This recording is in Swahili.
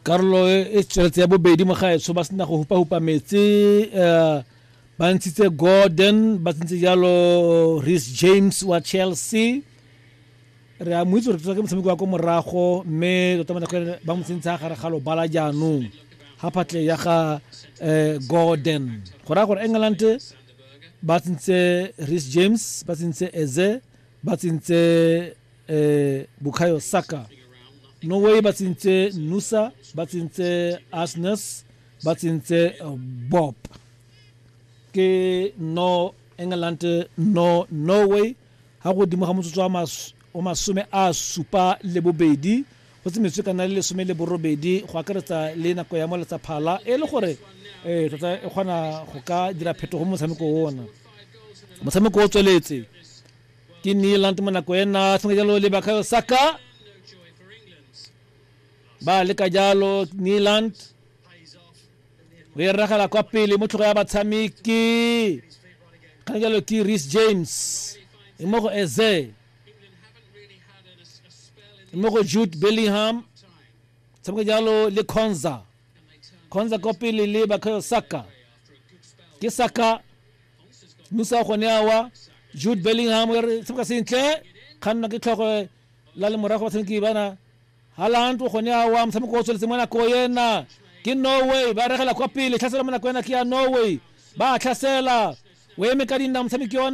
karolo e tsweletse ya bobedi mo gaetso ba sena go hupa metsi ba ntshitse Gordon ba tsentse jalo Reece James wa Chelsea re a moitse re tsaka motshameko wa ko morago mme tota ba mo tsentse gare ga lo bala jaanong ha patle ya ga Gordon go ra gore England ba tsentse Reece James ba tsentse Eze ba tsentse Bukayo Saka Norway ba tsentse Nusa ba tsentse Asnes ba tsentse Bob ke no England no Norway ha go dimo ga motsotso o masume a supa le bobedi go tsemetswe kana le 18 go akaretsa le nako ya moletsa phala e le gore tota e kgona go ka dira phetogo mo motshameko ona motshameko o tsweletse ke England mo nako ena tsenge jalo le Bukayo Saka ba le ka jalo England re ragala kwa pele mo tlhogo ya batshameki kana jalo ke Reece James mo go Eze mo go Jude Bellingham tshameka jalo le Konza kwa pele le Bukayo Saka ke Saka Musa Khoneawa Jude Bellingham tshameka sentle kana ke tlhogo la le morago ba tshameki bana Haaland Khoneawa mtshameko o tsweletse mona ko yena ke Norway ba regela kwa pele tlhasela mona ko yena ke ya Norway ba tlhasela we me ka dinna mtshameki